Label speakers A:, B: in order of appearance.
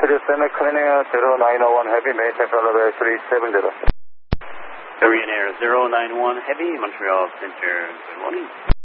A: Montreal Center, Korean 0901 Heavy, maintain flight level 370.
B: Korean Air 091 Heavy, Montreal Center, good morning.